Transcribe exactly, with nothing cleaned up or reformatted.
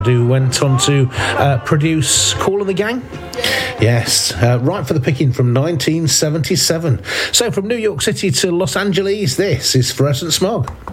who went on to uh, produce Kool and the Gang. Yes, uh, right for the picking from nineteen seventy-seven. So from New York City to Los Angeles, this is Fluorescent Smog.